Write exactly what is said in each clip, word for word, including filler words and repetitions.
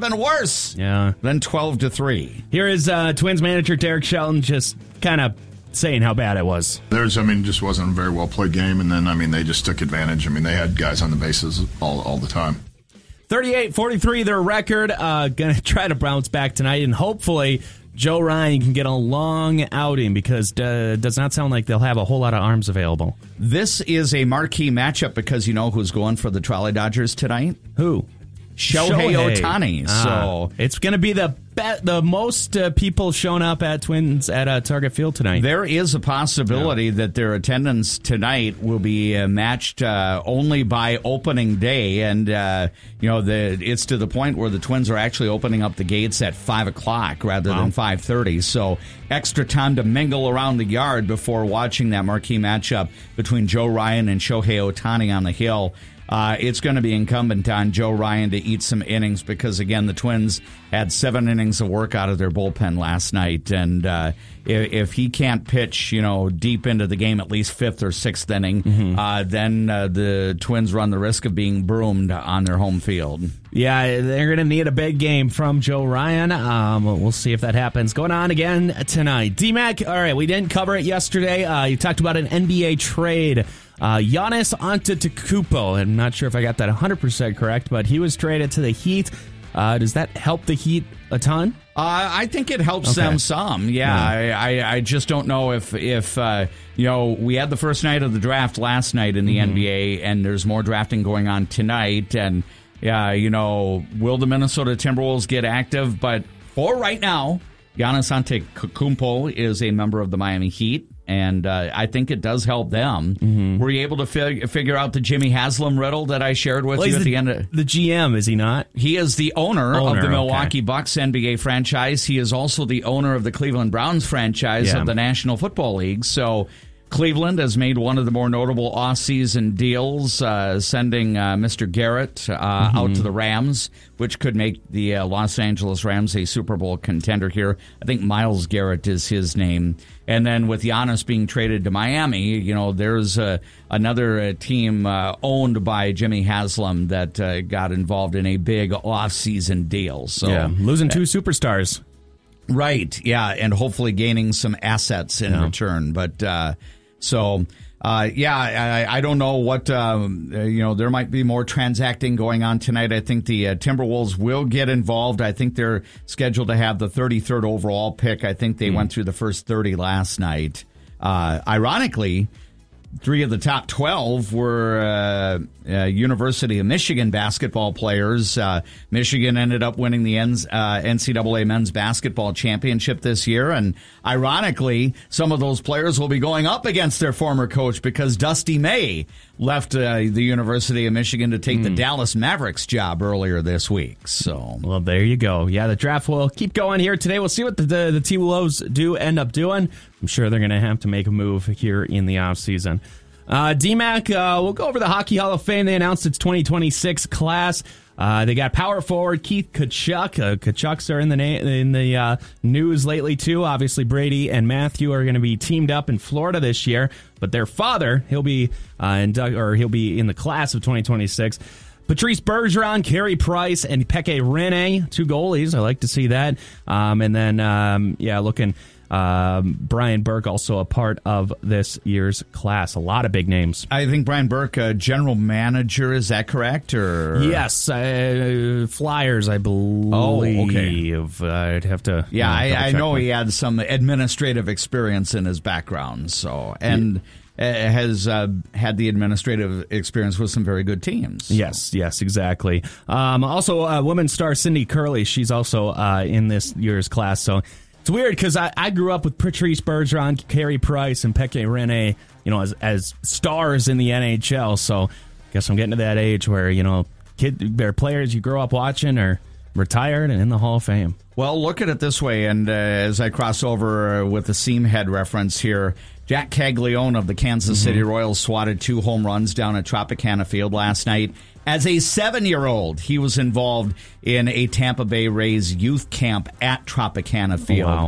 have been worse yeah. than twelve to three. Here is uh, Twins manager Derek Shelton just kind of saying how bad it was. There's, I mean, just wasn't a very well played game, and then, I mean, they just took advantage. I mean, they had guys on the bases all all the time. thirty-eight forty-three, their record. Uh, going to try to bounce back tonight, and hopefully Joe Ryan can get a long outing because it uh, does not sound like they'll have a whole lot of arms available. This is a marquee matchup because you know who's going for the Trolley Dodgers tonight? Who? Shohei Ohtani. Ah, so it's going to be the be- the most uh, people showing up at Twins at uh, Target Field tonight. There is a possibility yeah. that their attendance tonight will be uh, matched uh, only by opening day, and uh, you know the it's to the point where the Twins are actually opening up the gates at five o'clock rather wow. than five thirty. So extra time to mingle around the yard before watching that marquee matchup between Joe Ryan and Shohei Ohtani on the hill. Uh, it's going to be incumbent on Joe Ryan to eat some innings because, again, the Twins had seven innings of work out of their bullpen last night. And uh, if, if he can't pitch, you know, deep into the game, at least fifth or sixth inning, mm-hmm. uh, then uh, the Twins run the risk of being broomed on their home field. Yeah, they're going to need a big game from Joe Ryan. Um, we'll see if that happens. Going on again tonight. D-Mac, all right, we didn't cover it yesterday. Uh, you talked about an N B A trade. Uh, Giannis Antetokounmpo, I'm not sure if I got that one hundred percent correct, but he was traded to the Heat. Uh, does that help the Heat a ton? Uh, I think it helps okay. them some. Yeah, yeah. I, I, I just don't know if, if uh, you know, we had the first night of the draft last night in the mm-hmm. N B A, and there's more drafting going on tonight. And, yeah, you know, will the Minnesota Timberwolves get active? But for right now, Giannis Antetokounmpo is a member of the Miami Heat. And uh, I think it does help them. Mm-hmm. Were you able to fig- figure out the Jimmy Haslam riddle that I shared with well, you at the, the end? Of- the G M, is he not? He is the owner, owner of the Milwaukee okay. Bucks N B A franchise. He is also the owner of the Cleveland Browns franchise yeah. of the National Football League. So Cleveland has made one of the more notable off-season deals, uh, sending uh, Mister Garrett uh, mm-hmm. out to the Rams, which could make the uh, Los Angeles Rams a Super Bowl contender here. I think Myles Garrett is his name. And then with Giannis being traded to Miami, you know, there's uh, another uh, team uh, owned by Jimmy Haslam that uh, got involved in a big off-season deal. So yeah, losing two uh, superstars. Right, yeah, and hopefully gaining some assets in yeah. return. But uh, so, uh, yeah, I, I don't know what, um, uh, you know, there might be more transacting going on tonight. I think the uh, Timberwolves will get involved. I think they're scheduled to have the thirty-third overall pick. I think they mm. went through the first thirty last night. Uh, ironically, three of the top twelve were uh, uh, University of Michigan basketball players. Uh, Michigan ended up winning the N C double A men's basketball championship this year. And ironically, some of those players will be going up against their former coach because Dusty May left uh, the University of Michigan to take mm. the Dallas Mavericks job earlier this week. So, well, there you go. Yeah, the draft will keep going here today. We'll see what the, the, the T-Wolves do end up doing. I'm sure they're going to have to make a move here in the offseason. Uh, D-Mac, uh, we'll go over the Hockey Hall of Fame. They announced its twenty twenty-six class. Uh, they got power forward Keith Tkachuk. Uh, Tkachuks are in the na- in the uh, news lately, too. Obviously, Brady and Matthew are going to be teamed up in Florida this year. But their father, he'll be uh, induct- or he'll be in the class of twenty twenty-six. Patrice Bergeron, Carey Price, and Pekka Rinne, two goalies. I like to see that. Um, and then, um, yeah, looking... Um, Brian Burke also a part of this year's class. A lot of big names. I think Brian Burke, uh, general manager, is that correct? Or yes, uh, Flyers, I believe. Oh, okay. I'd have to. Yeah, you know, I, I know he had some administrative experience in his background. So and. Yeah. has uh, had the administrative experience with some very good teams. Yes, yes, exactly. Um, also, uh, women's star Cindy Curley, she's also uh, in this year's class. So it's weird because I, I grew up with Patrice Bergeron, Carey Price, and Pekka Rinne, you know, as as stars in the N H L. So I guess I'm getting to that age where, you know, kid, they're players you grow up watching are retired and in the Hall of Fame. Well, look at it this way, and uh, as I cross over uh, with the seam head reference here, Jack Caglione of the Kansas mm-hmm. City Royals swatted two home runs down at Tropicana Field last night. As a seven-year-old, he was involved in a Tampa Bay Rays youth camp at Tropicana Field. Oh, wow.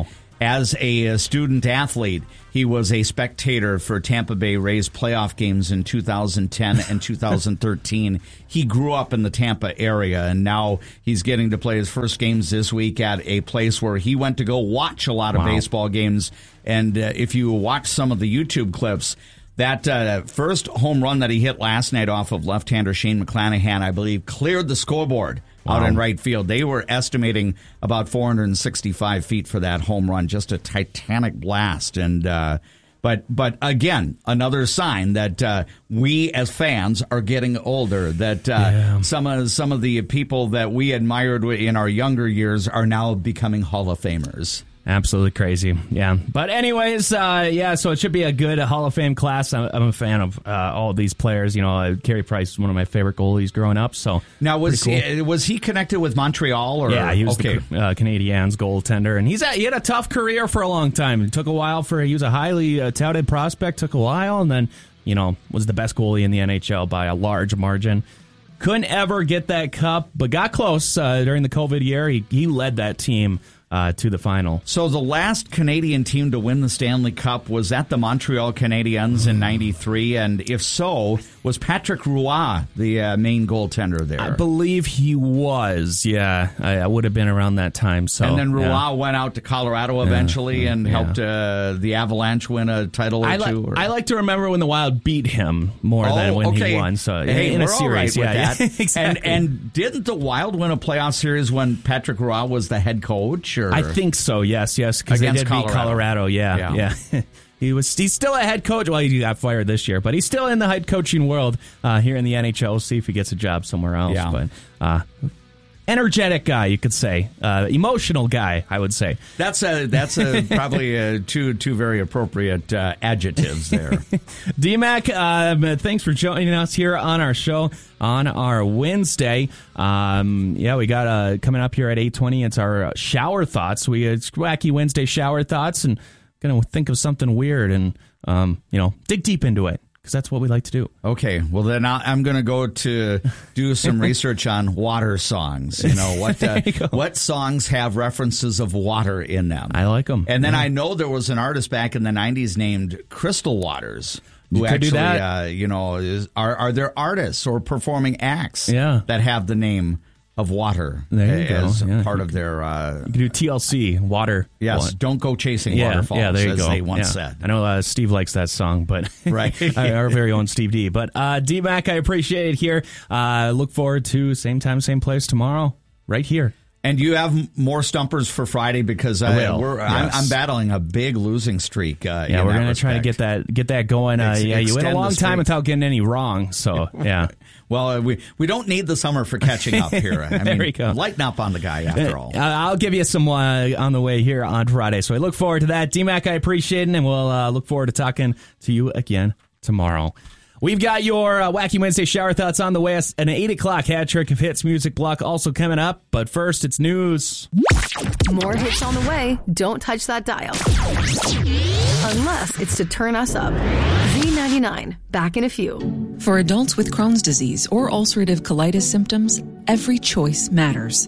as a student athlete, he was a spectator for Tampa Bay Rays playoff games in two thousand ten and two thousand thirteen. He grew up in the Tampa area, and now he's getting to play his first games this week at a place where he went to go watch a lot of wow. baseball games. And uh, if you watch some of the YouTube clips, that uh, first home run that he hit last night off of left-hander Shane McClanahan, I believe, cleared the scoreboard wow. out in right field. They were estimating about four hundred sixty-five feet for that home run, just a titanic blast. And uh, but but again, another sign that uh, we as fans are getting older. That uh, yeah. some of some of the people that we admired in our younger years are now becoming Hall of Famers. Absolutely crazy, yeah. But anyways, uh, yeah, so it should be a good Hall of Fame class. I'm, I'm a fan of uh, all of these players. You know, uh, Carey Price is one of my favorite goalies growing up. So now, was cool. he, was he connected with Montreal? Or? Yeah, he was okay. the uh, Canadiens goaltender, and he's at, he had a tough career for a long time. It took a while for he was a highly uh, touted prospect. Took a while, and then you know was the best goalie in the N H L by a large margin. Couldn't ever get that cup, but got close uh, during the COVID year. He he led that team Uh, to the final. So the last Canadian team to win the Stanley Cup was at the Montreal Canadiens in ninety-three, and if so, was Patrick Roy the uh, main goaltender there? I believe he was, yeah. I, I would have been around that time. So, and then Roy yeah. went out to Colorado eventually yeah, and yeah. helped uh, the Avalanche win a title or I li- two. Or... I like to remember when the Wild beat him more oh, than when okay. he won. So hey, in we're a series, all right yeah, with that. yeah, exactly. And, and didn't the Wild win a playoff series when Patrick Roy was the head coach? Or? I think so. Yes, yes, because they did Colorado. beat Colorado. Yeah, yeah. yeah. he was. He's still a head coach. Well, he got fired this year, but he's still in the head coaching world uh, here in the N H L. We'll see if he gets a job somewhere else. Yeah. But uh, energetic guy, you could say. Uh, emotional guy, I would say. That's a that's a probably a two two very appropriate uh, adjectives there. D-Mac, uh, thanks for joining us here on our show on our Wednesday. Um, yeah, we got uh, coming up here at eight twenty. It's our shower thoughts. We it's Wacky Wednesday shower thoughts, and gonna think of something weird and um, you know dig deep into it. Because that's what we like to do. Okay, well then I'm going to go to do some research on water songs. You know what? Uh, you what songs have references of water in them? I like them. And then yeah. I know there was an artist back in the nineties named Crystal Waters. Who you could actually, do that. Uh, you know, is, are are there artists or performing acts yeah. that have the name of water there you as go. Yeah. part of their? Uh, you can do T L C, water. Yes, one. Don't go chasing yeah, waterfalls, yeah, there you as go. they once yeah. said. I know uh, Steve likes that song, but right, our very own Steve D. But uh, D-Mac, I appreciate it here. Uh, look forward to same time, same place tomorrow, right here. And you have more stumpers for Friday because uh, we're, yes. I'm, I'm battling a big losing streak. Uh, yeah, in we're that going to try to get that get that going. Uh, Ex- yeah, you went a long time without getting any wrong. So yeah. Well, uh, we we don't need the summer for catching up here. I there mean, we go. Lighten up on the guy after all. Uh, I'll give you some uh, on the way here on Friday. So I look forward to that. D-Mac, I appreciate it, and we'll uh, look forward to talking to you again tomorrow. We've got your uh, Wacky Wednesday shower thoughts on the way. An eight o'clock hat trick of hits music block also coming up. But first, it's news. More hits on the way. Don't touch that dial. Unless it's to turn us up. Z ninety-nine, back in a few. For adults with Crohn's disease or ulcerative colitis symptoms, every choice matters.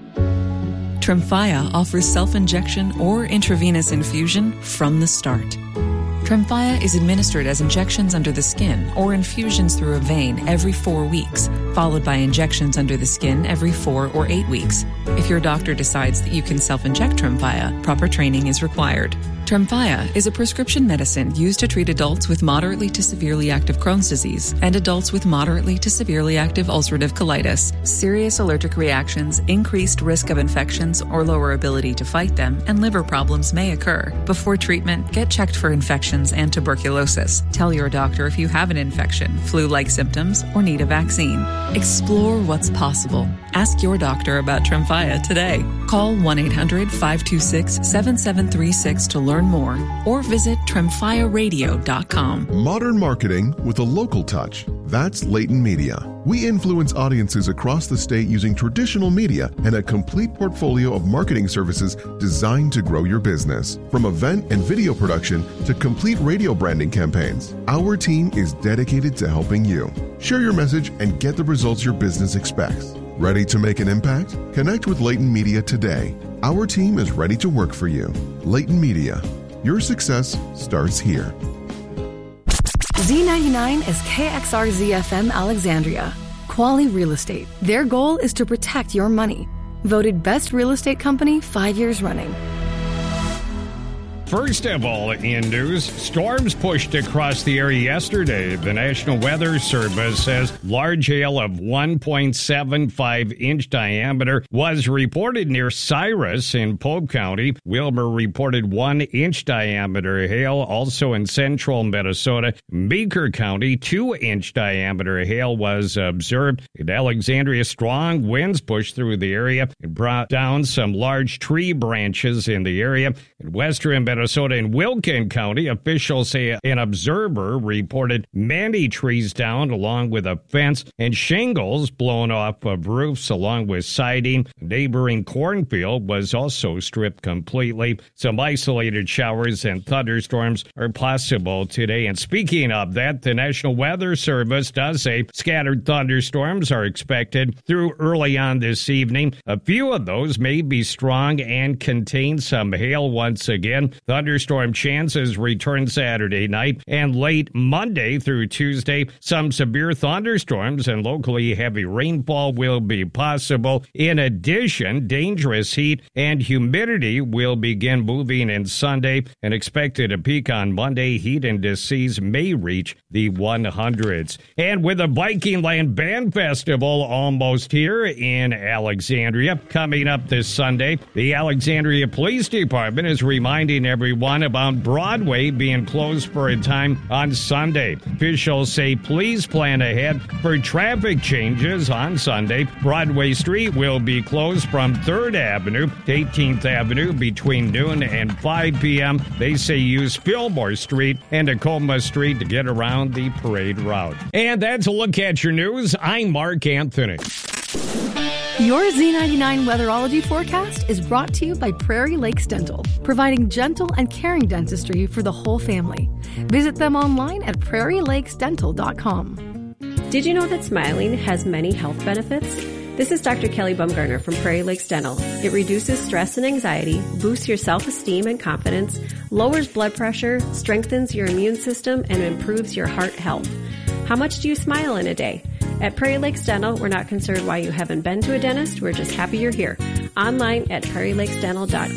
Tremfya offers self-injection or intravenous infusion from the start. Tremfya is administered as injections under the skin or infusions through a vein every four weeks, followed by injections under the skin every four or eight weeks. If your doctor decides that you can self-inject Tremfya, proper training is required. Tremfya is a prescription medicine used to treat adults with moderately to severely active Crohn's disease and adults with moderately to severely active ulcerative colitis. Serious allergic reactions, increased risk of infections or lower ability to fight them, and liver problems may occur. Before treatment, get checked for infections and tuberculosis. Tell your doctor if you have an infection, flu-like symptoms, or need a vaccine. Explore what's possible. Ask your doctor about Tremfya today. Call one eight hundred five two six seven seven three six to learn more, or visit tremfya radio dot com. Modern marketing with a local touch. That's Leighton Media. We influence audiences across the state using traditional media and a complete portfolio of marketing services designed to grow your business. From event and video production to complete radio branding campaigns, our team is dedicated to helping you. Share your message and get the results your business expects. Ready to make an impact? Connect with Leighton Media today. Our team is ready to work for you. Layton Media. Your success starts here. Z ninety-nine is K X R Z F M Alexandria. Quality Real Estate. Their goal is to protect your money. Voted best real estate company five years running. First of all, in news, storms pushed across the area yesterday. The National Weather Service says large hail of one point seven five inch diameter was reported near Cyrus in Pope County. Wilmer reported one inch diameter hail, also in central Minnesota. Meeker County, two inch diameter hail was observed. In Alexandria, strong winds pushed through the area and brought down some large tree branches in the area. In western Minnesota, Minnesota and Wilkin County, officials say an observer reported many trees down along with a fence and shingles blown off of roofs along with siding. A neighboring cornfield was also stripped completely. Some isolated showers and thunderstorms are possible today. And speaking of that, the National Weather Service does say scattered thunderstorms are expected through early on this evening. A few of those may be strong and contain some hail once again. Thunderstorm chances return Saturday night and late Monday through Tuesday. Some severe thunderstorms and locally heavy rainfall will be possible. In addition, dangerous heat and humidity will begin moving in Sunday and expected to peak on Monday. Heat indices may reach the one hundreds. And with the Viking Land Band Festival almost here in Alexandria coming up this Sunday, the Alexandria Police Department is reminding everyone about Broadway being closed for a time on Sunday. Officials say please plan ahead for traffic changes on Sunday. Broadway Street will be closed from third Avenue to eighteenth Avenue between noon and five p.m. They say use Fillmore Street and Tacoma Street to get around the parade route. And that's a look at your news. I'm Mark Anthony. Your Z ninety-nine Weatherology forecast is brought to you by Prairie Lakes Dental, providing gentle and caring dentistry for the whole family. Visit them online at prairie lakes dental dot com. Did you know that smiling has many health benefits? This is Doctor Kelly Bumgarner from Prairie Lakes Dental. It reduces stress and anxiety, boosts your self-esteem and confidence, lowers blood pressure, strengthens your immune system, and improves your heart health. How much do you smile in a day? At Prairie Lakes Dental, we're not concerned why you haven't been to a dentist. We're just happy you're here. Online at prairie lakes dental dot